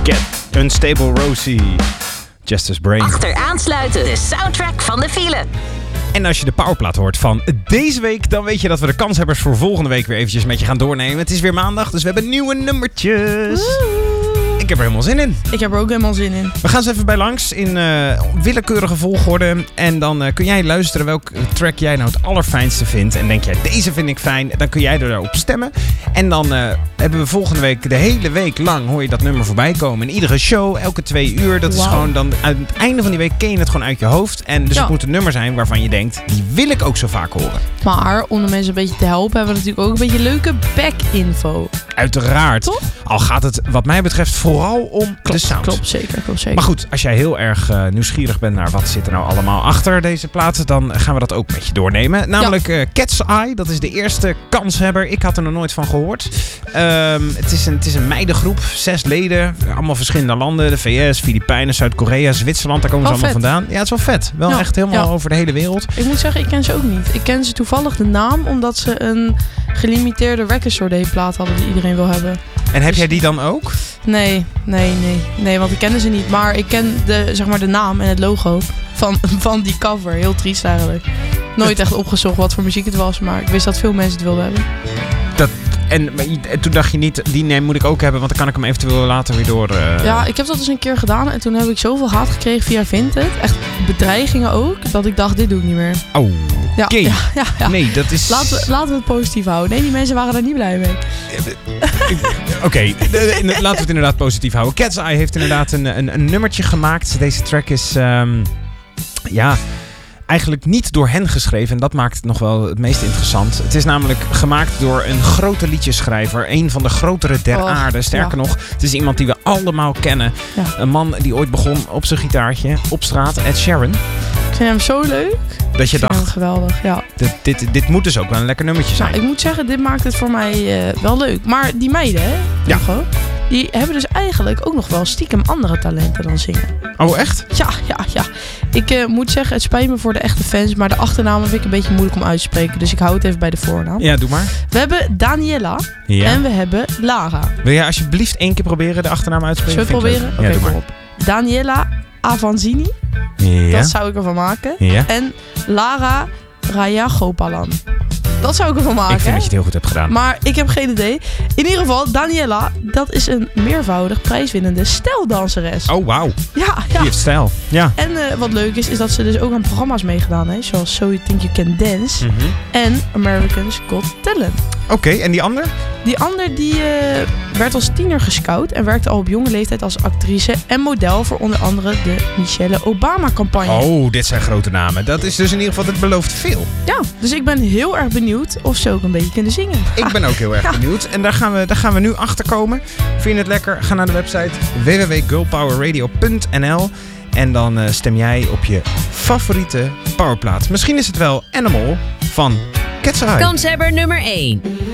Get Unstable Rosie. Justice Brain. Achteraansluiten, de soundtrack van de file. En als je de powerplaat hoort van deze week, dan weet je dat we de kanshebbers voor volgende week weer eventjes met je gaan doornemen. Het is weer maandag, dus we hebben nieuwe nummertjes. Ik heb er helemaal zin in. Ik heb er ook helemaal zin in. We gaan ze even bij langs in willekeurige volgorde. En dan kun jij luisteren welke track jij nou het allerfijnste vindt. En denk jij, deze vind ik fijn. Dan kun jij erop stemmen. En dan hebben we volgende week, de hele week lang, hoor je dat nummer voorbij komen. In iedere show, elke 2 uur. Dat is gewoon dan, aan het einde van die week ken je het gewoon uit je hoofd. En dus het moet een nummer zijn waarvan je denkt, die wil ik ook zo vaak horen. Maar om de mensen een beetje te helpen, hebben we natuurlijk ook een beetje leuke back-info. Uiteraard. Toch? Al gaat het wat mij betreft vooral om de sound. Klopt zeker. Maar goed, als jij heel erg nieuwsgierig bent naar wat zit er nou allemaal achter deze plaat, dan gaan we dat ook met je doornemen. Namelijk Cat's Eye, dat is de eerste kanshebber. Ik had er nog nooit van gehoord. Het is een meidengroep, 6 leden, allemaal verschillende landen. De VS, Filipijnen, Zuid-Korea, Zwitserland, daar komen ze allemaal vandaan. Ja, het is wel vet. Wel echt helemaal over de hele wereld. Ik moet zeggen, ik ken ze ook niet. Ik ken ze toevallig de naam, omdat ze een gelimiteerde Record Store Day plaat hadden die iedereen wil hebben. En heb jij die dan ook? Nee, want ik kende ze niet. Maar ik ken de naam en het logo van die cover. Heel triest eigenlijk. Nooit echt opgezocht wat voor muziek het was, maar ik wist dat veel mensen het wilden hebben. En toen dacht je niet, die name moet ik ook hebben, want dan kan ik hem eventueel later weer door... Ja, ik heb dat dus een keer gedaan en toen heb ik zoveel haat gekregen via Vinted. Echt bedreigingen ook, dat ik dacht, dit doe ik niet meer. Oh, oké. Ja. Nee, dat is... Laten we het positief houden. Nee, die mensen waren daar niet blij mee. Oké, laten we het inderdaad positief houden. Cat's Eye heeft inderdaad een nummertje gemaakt. Deze track is... eigenlijk niet door hen geschreven. En dat maakt het nog wel het meest interessant. Het is namelijk gemaakt door een grote liedjeschrijver. Een van de grotere der aarde. Sterker nog, het is iemand die we allemaal kennen. Ja. Een man die ooit begon op zijn gitaartje op straat. Ed Sheeran. Ik vind hem zo leuk. Dat je dacht, geweldig, ja. Dit moet dus ook wel een lekker nummertje zijn. Nou, ik moet zeggen, dit maakt het voor mij wel leuk. Maar die meiden, hè? Ja. Hugo, die hebben dus eigenlijk ook nog wel stiekem andere talenten dan zingen. Oh, echt? Ja. Ik moet zeggen, het spijt me voor de echte fans, maar de achternaam vind ik een beetje moeilijk om uit te spreken. Dus ik hou het even bij de voornaam. Ja, doe maar. We hebben Daniela en we hebben Lara. Wil jij alsjeblieft 1 keer proberen de achternaam uit te spreken? Zullen we proberen? Oké, doe maar. Op. Daniela Avanzini. Ja. Dat zou ik ervan maken. Ja. En Lara Rajagopalan. Dat zou ik ervan maken. Ik vind dat je het heel goed hebt gedaan. Maar ik heb geen idee. In ieder geval, Daniela, dat is een meervoudig prijswinnende stijldanseres. Oh, wauw. Ja. Die heeft stijl. Ja. En wat leuk is dat ze dus ook aan programma's meegedaan heeft. Zoals So You Think You Can Dance. Mm-hmm. En America's Got Talent. Oké, en die ander? Die ander die werd als tiener gescout en werkte al op jonge leeftijd als actrice en model voor onder andere de Michelle Obama-campagne. Oh, dit zijn grote namen. Dat is dus in ieder geval, het belooft veel. Ja, dus ik ben heel erg benieuwd of ze ook een beetje kunnen zingen. Ik ben ook heel erg benieuwd. En daar gaan we nu achter komen. Vind je het lekker? Ga naar de website www.girlpowerradio.nl en dan stem jij op je favoriete powerplaat. Misschien is het wel Animal van Cat's Eye. Kanshebber nummer 1.